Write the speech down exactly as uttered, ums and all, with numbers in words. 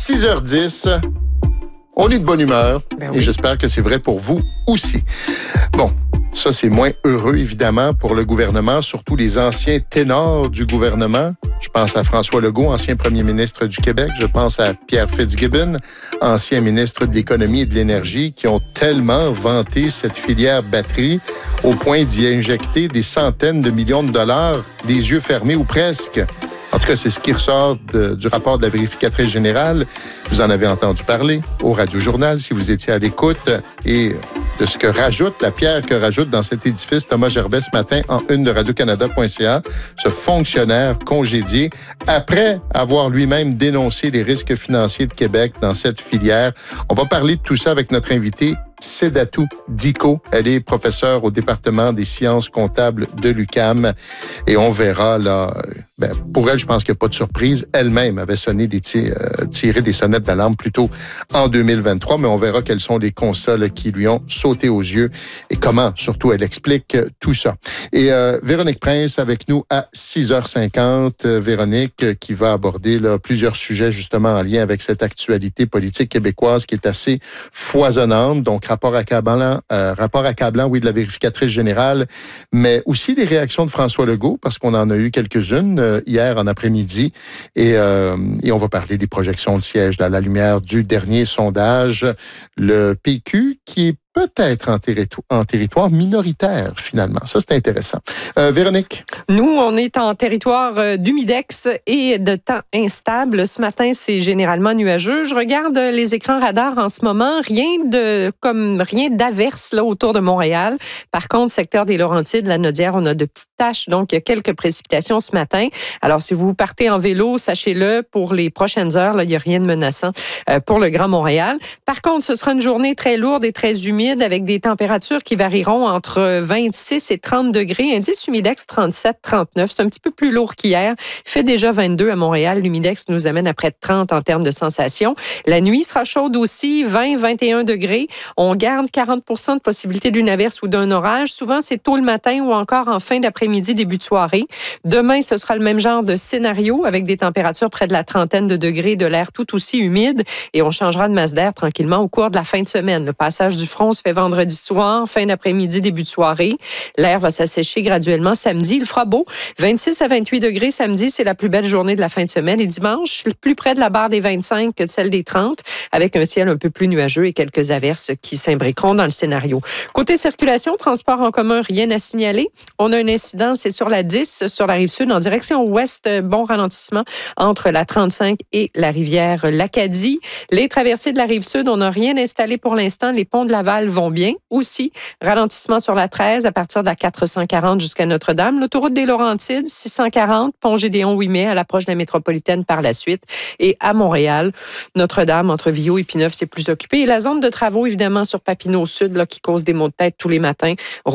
six heures dix. On est de bonne humeur ben et oui. j'espère que c'est vrai pour vous aussi. Bon, ça c'est moins heureux évidemment pour le gouvernement, surtout les anciens ténors du gouvernement. Je pense à François Legault, ancien premier ministre du Québec. Je pense à Pierre Fitzgibbon, ancien ministre de l'Économie et de l'Énergie, qui ont tellement vanté cette filière batterie au point d'y injecter des centaines de millions de dollars, les yeux fermés ou presque. En tout cas, c'est ce qui ressort de, du rapport de la vérificatrice générale. Vous en avez entendu parler au Radio-Journal, si vous étiez à l'écoute, et de ce que rajoute, la pierre que rajoute dans cet édifice Thomas Gerbet ce matin en une de radio canada point c a, ce fonctionnaire congédié, après avoir lui-même dénoncé les risques financiers de Québec dans cette filière. On va parler de tout ça avec notre invité, Sedatou Dicko. Elle est professeure au département des sciences comptables de l'U Q A M. Et on verra, là, ben, pour elle, je pense qu'il n'y a pas de surprise. Elle-même avait sonné des tir, euh, tiré des sonnettes d'alarme plus tôt en deux mille vingt-trois, mais on verra quels sont les constats là, qui lui ont sauté aux yeux et comment, surtout, elle explique tout ça. Et euh, Véronique Prince avec nous à six heures cinquante. Euh, Véronique euh, qui va aborder là, plusieurs sujets justement en lien avec cette actualité politique québécoise qui est assez foisonnante. Donc, rapport accablant, euh, rapport accablant, oui, de la vérificatrice générale, mais aussi les réactions de François Legault, parce qu'on en a eu quelques-unes euh, hier en après-midi. Et, euh, et on va parler des projections de sièges à la lumière du dernier sondage. Le P Q qui est peut-être en, territo- en territoire minoritaire, finalement. Ça, c'est intéressant. Euh, Véronique? Nous, on est en territoire euh, d'humidex et de temps instable. Ce matin, c'est généralement nuageux. Je regarde les écrans radars en ce moment. Rien de comme rien d'averse là autour de Montréal. Par contre, secteur des Laurentides, la Naudière, on a de petites taches, donc il y a quelques précipitations ce matin. Alors, si vous partez en vélo, sachez-le, pour les prochaines heures, là, il n'y a rien de menaçant euh, pour le Grand Montréal. Par contre, ce sera une journée très lourde et très humide, avec des températures qui varieront entre vingt-six et trente degrés. Indice humidex trente-sept trente-neuf. C'est un petit peu plus lourd qu'hier. Il fait déjà vingt-deux à Montréal. L'humidex nous amène à près de trente en termes de sensation. La nuit sera chaude aussi, vingt à vingt et un degrés. On garde quarante pour cent de possibilité d'une averse ou d'un orage. Souvent, c'est tôt le matin ou encore en fin d'après-midi, début de soirée. Demain, ce sera le même genre de scénario avec des températures près de la trentaine de degrés, de l'air tout aussi humide. Et on changera de masse d'air tranquillement au cours de la fin de semaine. Le passage du front se fait vendredi soir, fin d'après-midi, début de soirée. L'air va s'assécher graduellement samedi. Il fera beau. vingt-six à vingt-huit degrés samedi, c'est la plus belle journée de la fin de semaine. Et dimanche, plus près de la barre des vingt-cinq que de celle des trente, avec un ciel un peu plus nuageux et quelques averses qui s'imbriqueront dans le scénario. Côté circulation, transport en commun, rien à signaler. On a un incident, c'est sur la dix, sur la Rive-Sud, en direction ouest. Bon ralentissement entre la trente-cinq et la rivière l'Acadie. Les traversées de la Rive-Sud, on n'a rien installé pour l'instant. Les ponts de Laval vont bien aussi. Ralentissement sur la treize à partir de la quatre cent quarante jusqu'à Notre-Dame. L'autoroute des Laurentides, six cent quarante, pont Gédéon-huit mai à l'approche de la métropolitaine par la suite. Et à Montréal, Notre-Dame, entre Viau et Pinneuf, c'est plus occupé. Et la zone de travaux, évidemment, sur Papineau Sud, là, qui cause des maux de tête tous les matins.